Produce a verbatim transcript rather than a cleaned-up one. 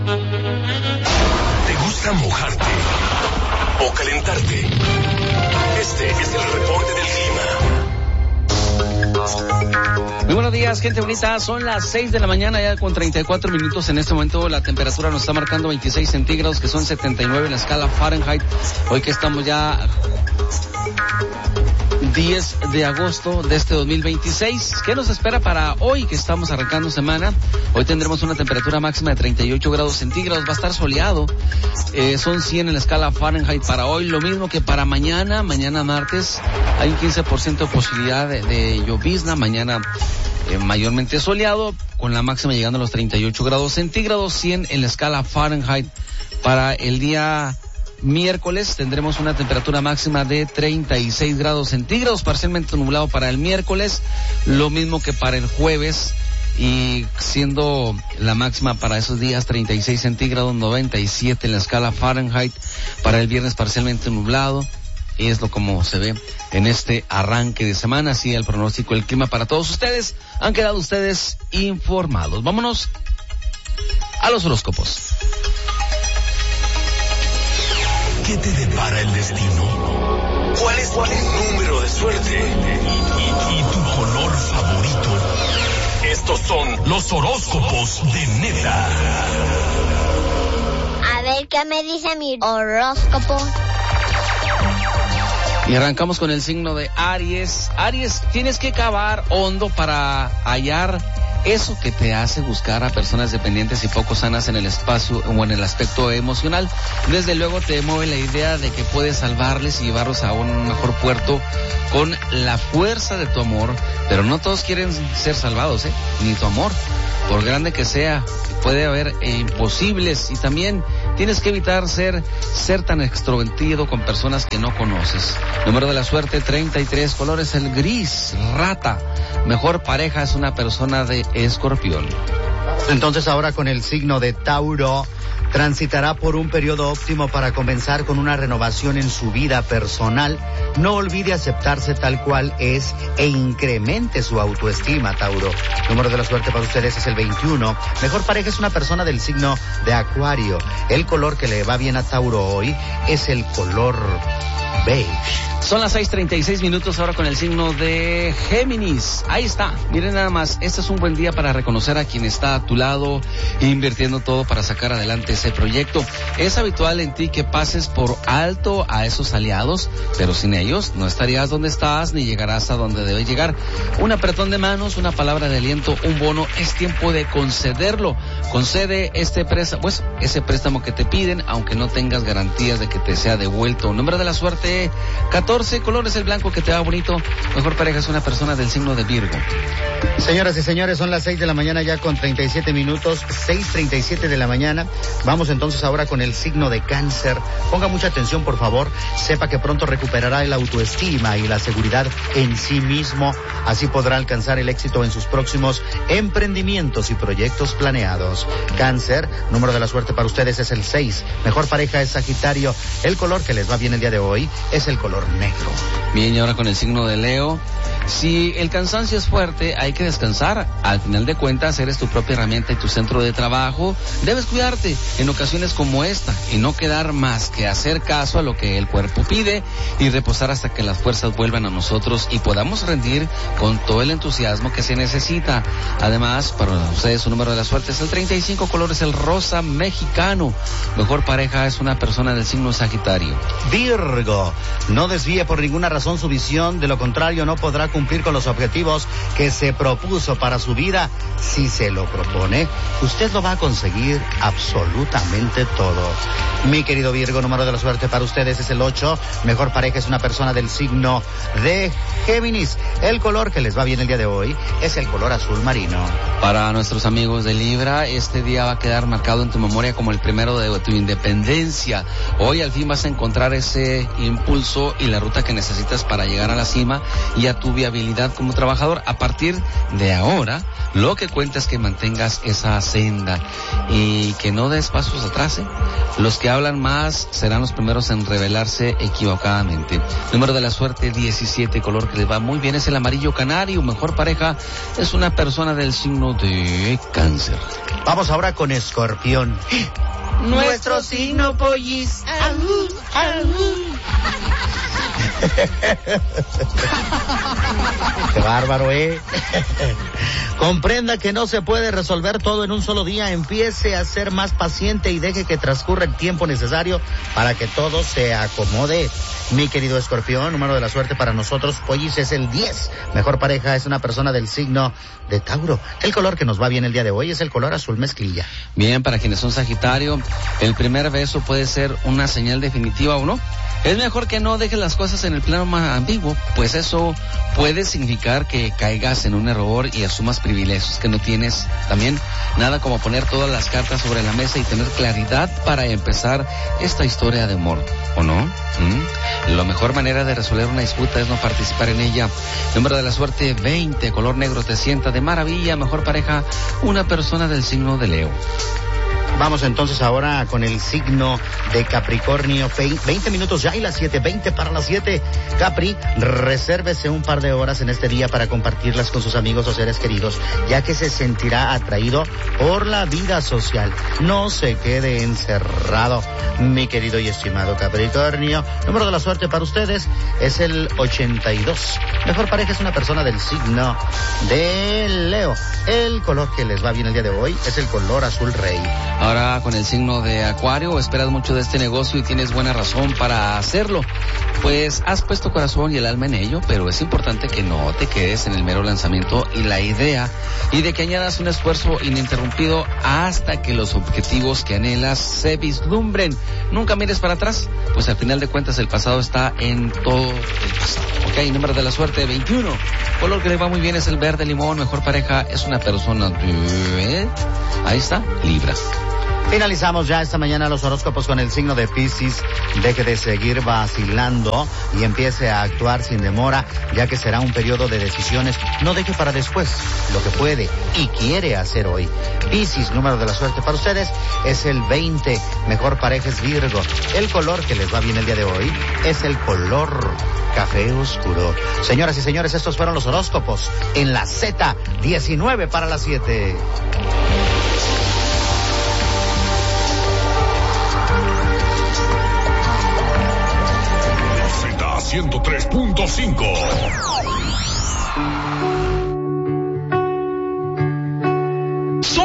¿Te gusta mojarte o calentarte? Este es el reporte del clima. Muy buenos días, gente bonita. Son las seis de la mañana ya con treinta y cuatro minutos. En este momento la temperatura nos está marcando veintiséis centígrados, que son setenta y nueve en la escala Fahrenheit. Hoy que estamos ya diez de agosto de este dos mil veintiséis. ¿Qué nos espera para hoy que estamos arrancando semana? Hoy tendremos una temperatura máxima de treinta y ocho grados centígrados. Va a estar soleado. Eh, son cien en la escala Fahrenheit para hoy. Lo mismo que para mañana. Mañana martes hay un quince por ciento de posibilidad de, de llovizna. Mañana eh, mayormente soleado, con la máxima llegando a los treinta y ocho grados centígrados. cien en la escala Fahrenheit para el día miércoles. Tendremos una temperatura máxima de treinta y seis grados centígrados, parcialmente nublado para el miércoles, lo mismo que para el jueves, y siendo la máxima para esos días treinta y seis centígrados, noventa y siete en la escala Fahrenheit. Para el viernes parcialmente nublado, y es lo como se ve en este arranque de semana. Así el pronóstico del clima para todos ustedes. Han quedado ustedes informados. Vámonos a los horóscopos. ¿Qué te depara el destino? ¿Cuál es tu número de suerte? ¿Y, y, y tu color favorito? Estos son los horóscopos de Neta. A ver qué me dice mi horóscopo. Y arrancamos con el signo de Aries. Aries, tienes que cavar hondo para hallar eso que te hace buscar a personas dependientes y poco sanas en el espacio o en el aspecto emocional. Desde luego te mueve la idea de que puedes salvarles y llevarlos a un mejor puerto con la fuerza de tu amor, pero no todos quieren ser salvados, ¿eh? Ni tu amor, por grande que sea, puede haber eh, imposibles. Y también tienes que evitar ser, ser tan extrovertido con personas que no conoces. Número de la suerte treinta y tres, colores el gris, rata. Mejor pareja es una persona de Escorpión. Entonces ahora con el signo de Tauro, transitará por un periodo óptimo para comenzar con una renovación en su vida personal. No olvide aceptarse tal cual es e incremente su autoestima, Tauro. Número de la suerte para ustedes es el veintiuno. Mejor pareja es una persona del signo de Acuario. El color que le va bien a Tauro hoy es el color beige. Son las seis treinta y seis minutos ahora con el signo de Géminis. Ahí está, miren nada más, este es un buen día para reconocer a quien está a tu lado, invirtiendo todo para sacar adelante ese proyecto. Es habitual en ti que pases por alto a esos aliados, pero sin ellos no estarías donde estás ni llegarás a donde debes llegar. Un apretón de manos, una palabra de aliento, un bono, es tiempo de concederlo. Concede este préstamo, pues ese préstamo que te piden, aunque no tengas garantías de que te sea devuelto. Número de la suerte catorce, colores el blanco que te va bonito. Mejor pareja es una persona del signo de Virgo. Señoras y señores, son las seis de la mañana ya con treinta y siete minutos, seis treinta y siete de la mañana. Vamos entonces ahora con el signo de Cáncer. Ponga mucha atención, por favor. Sepa que pronto recuperará el autoestima y la seguridad en sí mismo. Así podrá alcanzar el éxito en sus próximos emprendimientos y proyectos planeados. Cáncer, número de la suerte para ustedes es el seis. Mejor pareja es Sagitario. El color que les va bien el día de hoy es el color negro. Bien, y ahora con el signo de Leo. Si el cansancio es fuerte, hay que descansar. Al final de cuentas, eres tu propia herramienta y tu centro de trabajo. Debes cuidarte en ocasiones como esta y no quedar más que hacer caso a lo que el cuerpo pide y reposar hasta que las fuerzas vuelvan a nosotros y podamos rendir con todo el entusiasmo que se necesita. Además, para ustedes su número de la suerte es el treinta y cinco, colores el rosa mexicano. Mejor pareja es una persona del signo Sagitario. Virgo, no desvíe por ninguna razón su visión, de lo contrario no podrá cumplir con los objetivos que se propuso para su vida. Si se lo propone, usted lo va a conseguir absolutamente todo. Mi querido Virgo, número de la suerte para ustedes es el ocho. Mejor pareja es una persona del signo de Géminis. El color que les va bien el día de hoy es el color azul marino. Para nuestros amigos de Libra, este día va a quedar marcado en tu memoria como el primero de tu independencia. Hoy al fin vas a encontrar ese impulso y la ruta que necesitas para llegar a la cima y a tu viabilidad como trabajador. A partir de ahora, lo que cuenta es que mantengas esa senda y que no des pasos atrás, ¿eh? Los que hablan más serán los primeros en revelarse equivocadamente. Número de la suerte diecisiete, color que les va muy bien es el amarillo canario. Mejor pareja es una persona del signo de Cáncer. Vamos ahora con Escorpión. Nuestro signo, pollis. Ajú, ajú. Qué bárbaro, ¿eh? Comprenda que no se puede resolver todo en un solo día. Empiece a ser más paciente y deje que transcurra el tiempo necesario para que todo se acomode. Mi querido Escorpión, número de la suerte para nosotros, Pollis, es el diez. Mejor pareja es una persona del signo de Tauro. El color que nos va bien el día de hoy es el color azul mezclilla. Bien, para quienes son Sagitario, el primer beso puede ser una señal definitiva o no. Es mejor que no dejes las cosas en el plano más ambiguo, pues eso puede significar que caigas en un error y asumas privilegios que no tienes. También, nada como poner todas las cartas sobre la mesa y tener claridad para empezar esta historia de amor, ¿o no? ¿Mm? La mejor manera de resolver una disputa es no participar en ella. Número de la suerte veinte, color negro te sienta de maravilla. Mejor pareja, una persona del signo de Leo. Vamos entonces ahora con el signo de Capricornio. veinte minutos ya y las siete, veinte para las siete. Capri, resérvese un par de horas en este día para compartirlas con sus amigos o seres queridos, ya que se sentirá atraído por la vida social. No se quede encerrado, mi querido y estimado Capricornio. Número de la suerte para ustedes es el ochenta y dos. Mejor pareja es una persona del signo de Leo. El color que les va bien el día de hoy es el color azul rey. Ahora con el signo de Acuario, esperas mucho de este negocio y tienes buena razón para hacerlo. Pues has puesto corazón y el alma en ello, pero es importante que no te quedes en el mero lanzamiento y la idea, y de que añadas un esfuerzo ininterrumpido hasta que los objetivos que anhelas se vislumbren. Nunca mires para atrás, pues al final de cuentas el pasado está en todo el pasado. Ok, número de la suerte veintiuno. Color que le va muy bien es el verde limón. Mejor pareja es una persona de... Ahí está, Libra. Finalizamos ya esta mañana los horóscopos con el signo de Piscis. Deje de seguir vacilando y empiece a actuar sin demora, ya que será un periodo de decisiones. No deje para después lo que puede y quiere hacer hoy. Piscis, número de la suerte para ustedes es el veinte. Mejor pareja es Virgo. El color que les va bien el día de hoy es el color café oscuro. Señoras y señores, estos fueron los horóscopos en la Z, diecinueve para las siete. ciento tres punto cinco.